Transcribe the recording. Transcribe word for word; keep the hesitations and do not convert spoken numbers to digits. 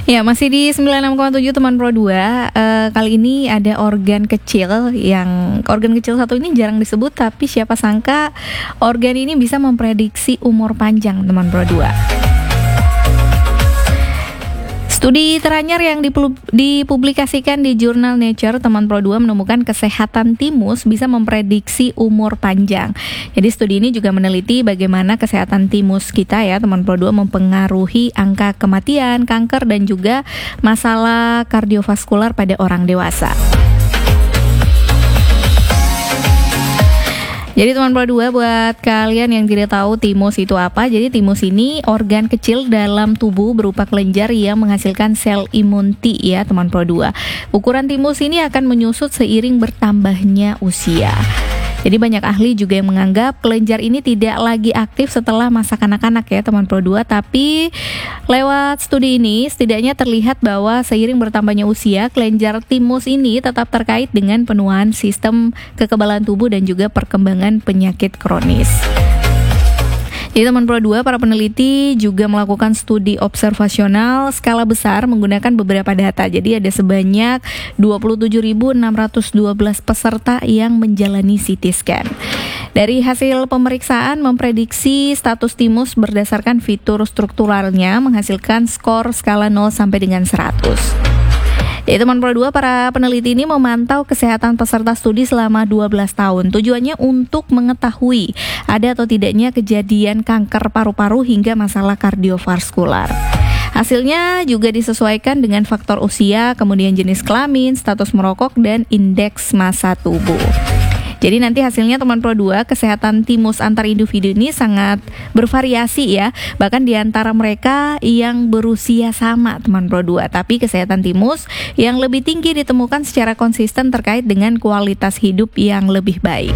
Ya, masih di sembilan puluh enam koma tujuh teman Pro dua. Uh, kali ini ada organ kecil yang organ kecil satu ini jarang disebut, tapi siapa sangka organ ini bisa memprediksi umur panjang teman Pro dua. Studi teranyar yang dipublikasikan di jurnal Nature teman Pro dua menemukan kesehatan timus bisa memprediksi umur panjang. Jadi studi ini juga meneliti bagaimana kesehatan timus kita ya teman Pro dua mempengaruhi angka kematian, kanker dan juga masalah kardiovaskular pada orang dewasa. Jadi teman Pro dua, buat kalian yang tidak tahu timus itu apa, jadi timus ini organ kecil dalam tubuh berupa kelenjar yang menghasilkan sel imun T ya teman Pro dua. Ukuran timus ini akan menyusut seiring bertambahnya usia. Jadi banyak ahli juga yang menganggap kelenjar ini tidak lagi aktif setelah masa kanak-kanak ya teman Pro dua, tapi lewat studi ini setidaknya terlihat bahwa seiring bertambahnya usia, kelenjar timus ini tetap terkait dengan penuaan sistem kekebalan tubuh dan juga perkembangan penyakit kronis. Jadi teman Pro dua, para peneliti juga melakukan studi observasional skala besar menggunakan beberapa data. Jadi ada sebanyak dua puluh tujuh ribu enam ratus dua belas peserta yang menjalani C T scan. Dari hasil pemeriksaan memprediksi status timus berdasarkan fitur strukturalnya menghasilkan skor skala nol sampai dengan seratus. Jadi teman Pro dua, para peneliti ini memantau kesehatan peserta studi selama dua belas tahun. Tujuannya untuk mengetahui ada atau tidaknya kejadian kanker paru-paru hingga masalah kardiovaskular. Hasilnya juga disesuaikan dengan faktor usia, kemudian jenis kelamin, status merokok, dan indeks massa tubuh. Jadi nanti hasilnya teman Pro dua, kesehatan timus antar individu ini sangat bervariasi ya. Bahkan di antara mereka yang berusia sama teman Pro dua. Tapi kesehatan timus yang lebih tinggi ditemukan secara konsisten terkait dengan kualitas hidup yang lebih baik.